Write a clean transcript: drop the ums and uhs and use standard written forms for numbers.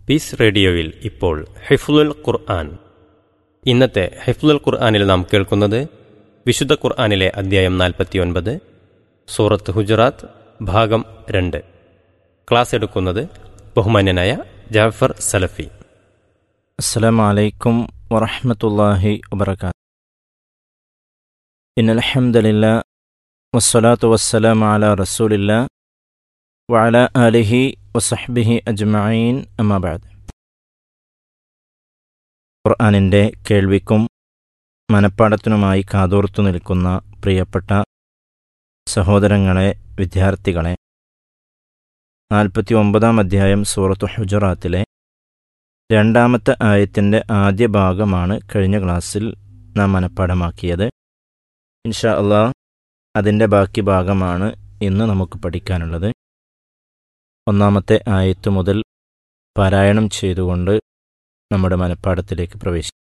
Piece റേഡിയോയിൽ ഇപ്പോൾ ഹിഫ്ളുൽ ഖുർആൻ. ഇന്നത്തെ ഹിഫ്ളുൽ ഖുർആനിൽ നാം കേൾക്കുന്നത് വിശുദ്ധ ഖുർആനിലെ അധ്യായം 49, സൂറത്ത് ഹുജറാത്ത്, ഭാഗം 2. ക്ലാസ് എടുക്കുന്നത് ബഹുമാന്യനായ ജാഫർ സലഫി. അസ്സലാമു അലൈക്കും വറഹ്മത്തുള്ളാഹി വബറകാതുഹു. ഇന്നൽ ഹംദലില്ലാ വസ്സലാത്തു വസ്സലാമു അലാ റസൂലില്ലാ വഅലാ ആലിഹി വസഹ്ബിഹി അജ്മഈൻ, അമ്മാ ബഅദ്. ഖുർആനിൻ്റെ കേൾവിക്കും മനപ്പാഠത്തിനുമായി കാതോർത്തു നിൽക്കുന്ന പ്രിയപ്പെട്ട സഹോദരങ്ങളെ, വിദ്യാർത്ഥികളെ, 49-ാം അധ്യായം സൂറത്തു ഹുജറാത്തിലെ 2-ാമത്തെ ആയത്തിൻ്റെ ആദ്യ ഭാഗമാണ് കഴിഞ്ഞ ക്ലാസ്സിൽ നാം മനപ്പാഠമാക്കിയത്. ഇൻഷാ അല്ലാഹ് അതിൻ്റെ ബാക്കി ഭാഗമാണ് ഇന്ന് നമുക്ക് പഠിക്കാനുള്ളത്. 1-ാമത്തെ ആയത്ത് മുതൽ പാരായണം ചെയ്തുകൊണ്ട് നമ്മുടെ മനപ്പാഠത്തിലേക്ക് പ്രവേശിക്കും.